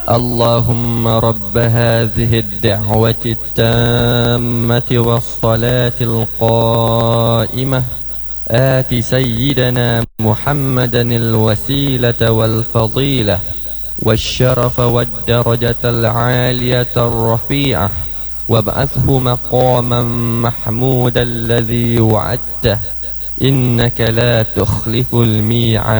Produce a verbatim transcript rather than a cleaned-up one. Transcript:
اللهم رب هذه الدعوة التامة والصلاة القائمة آت سيدنا محمدا الوسيلة والفضيلة والشرف والدرجة العالية الرفيعة، وابعثه مقاما محمودا الذي وعدته، إنك لا تخلف الميعاد.